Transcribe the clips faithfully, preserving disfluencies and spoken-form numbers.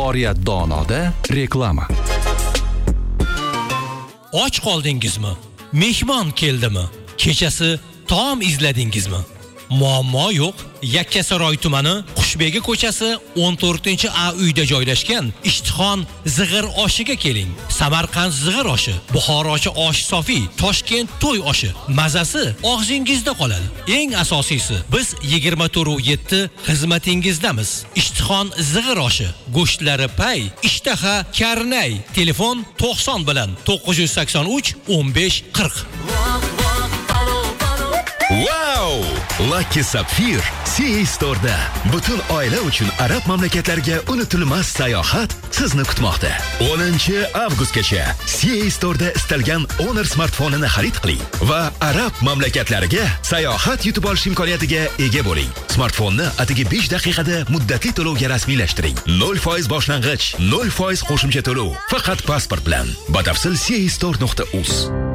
Oriyat donoda reklama. Och qoldingizmi? Mehmon keldimi? Kechasi taom izladingizmi? Muammo yo'q. Yakkasaroy tumani Qushbegi ko'chasi o'n to'rtinchi A uyda joylashgan Ishtixon zig'ir oshiga keling. Samarqand zig'ir oshi, Buxorochi osh sofi, Toshkent to'y oshi. Mazasi og'zingizda qoladi. Eng asosiysi, biz yigirma to'rt yetti xizmatingizdamiz. Ishtixon zig'ir oshi, go'shtlari pay, ishtaha karnay. Telefon to'qson bilan to'qqiz yuz sakson uch o'n besh qirq. Wow! Lucky Sapphire C A Store'da butun oila uchun arab mamlakatlariga unutilmas sayohat sizni kutmoqda. o'ninchi avgustgacha C A Store'da istalgan Honor smartfonini xarid qiling va arab mamlakatlariga sayohat yutib olish imkoniyatiga ega bo'ling. Smartfonni atigi besh daqiqada muddatli to'lovga rasmiylashtiring. nol foiz boshlang'ich, nol foiz qo'shimcha to'lov faqat pasport bilan. Batafsil c a store nuqta uz.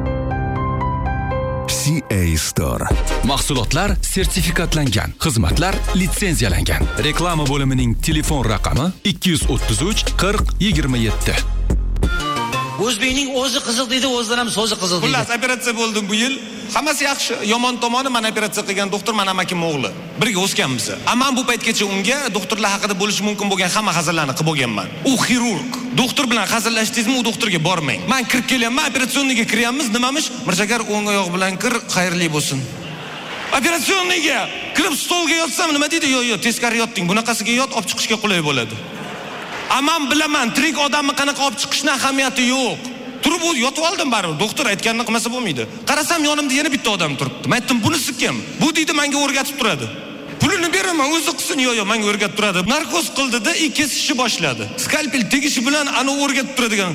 C A Store. Mahsulotlar sertifikatlangan, xizmatlar litsenziyalangan. Reklama bo'limining telefon raqami ikki yuz o'ttiz uch qirq yigirma yetti. O'zbekning o'zi qiziq deydi, o'zidan ham so'zi qiziq deydi. Xullas, operatsiya bo'ldim bu yil. Hammasi yaxshi. Yomon tomoni, men operatsiya qilgan doktor mana amakim o'g'li. Birga o'sganmiz. Ammo bu paytgacha unga doktorlar haqida bo'lishi mumkin bo'lgan hamma hazillarni qilib bo'lganman. U xirurg. Doktor bilan hazillashdingizmi, u doktorga bormang. Men kirib kelyapman, operatsioniga kiryapmiz. Nimamish? Mirshakar o'ng oyoq bilan kir, xayrli bo'lsin. Operatsioniga kirib stolga yotsam nima deydi? Yo'q, yo'q, teskari yotding. Bunaqasiga yot, olib chiqishga qulay bo'ladi. Amman bilaman, tirik odamni qanaqa olib chiqishning ahamiyati yo'q. Turib yotib oldim baribir. Doktor aytganini qilmasa bo'lmaydi. Qarasam yonimda yana bitta odam turibdi. Men aytdim, bunisi kim? Bu deydi, menga o'rgatib turadi. Pulini beraman, o'zi qilsin. Yo'q, yo'q, menga o'rgatib turadi. Narkoz qildida, i kesishni boshladi. Skalpel tegishi bilan ana o'rgatib turadigan.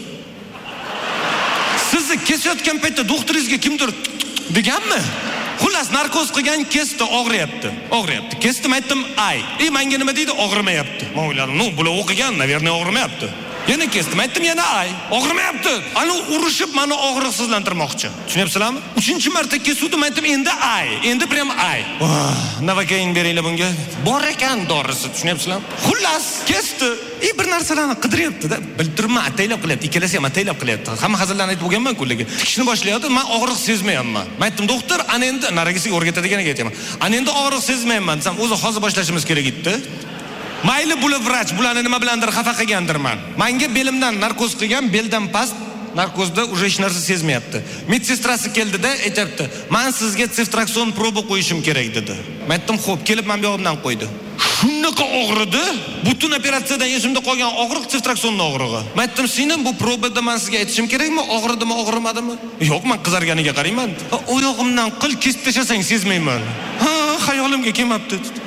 Sizni kesayotgan paytda doktoringizga kimdir deganmi? Xullas, narkoz qilgan, kesdi, og'riyapti. Og'riyapti. Kesdim, aytdim, ay. E, menga nima deydi? Og'rimayapti. Men o'yladim, "No, bular o'qigan, naverniy og'rimayapti." Yana kesdim, aytdim, yana ay. Og'rimayapti. Ana urushib meni og'riqsizlantirmoqchi. Tushunyapsizlarmi? uchinchi marta kesuvdim, aytdim, endi ay. Endi prям ay. Navakain beringlar bunga. Bor ekan dorisi, tushunyapsizlarmi? Xullas, kesdi. E, bir narsalarni qidiryapti-da. Bildirma, ataylab qilyapti. Ikkalasi ham ataylab qilyapti. Hamma hazillarni aytib bo'lganman kunlarga. Tikishni boshlayapti, men og'riq sezmayapman. Men aytdim, doktor, ana endi naragisiga o'rgatadiganiga aytaman. Ana endi og'riq sezmayapman desam, o'zi hozir boshlashimiz kerak edi. Mayli bular vrach, bularni nima bilandir xafa qilgandirman. Menga belimdan narkoz qilgan, beldan past narkozda уже hech narsa sezmayapti. Medsestrasi keldida aytibdi, "Men sizga Ceftriaxone proba qo'yishim kerak" dedi. Men aytdim, "Xo'p, kelib men bu yoqdan qo'ydi." Shunaqa og'ridi, butun operatsiyadan esimda qolgan og'riq Ceftriaxonening og'rig'i. Men aytdim, "Seni bu probada men sizga aytishim kerakmi, og'ridimi, og'rimadimi?" "Yo'q, men qizarganiga qarayman." "Oyog'imdan qil, kesib tashlasang sezmayman." "Ha, xayolimga kelmabdi."